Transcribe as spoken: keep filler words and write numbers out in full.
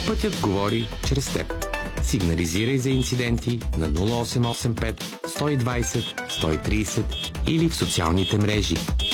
Пътят говори чрез теб. Сигнализирай за инциденти на нула осем осем пет сто и двайсет сто и трийсет или в социалните мрежи.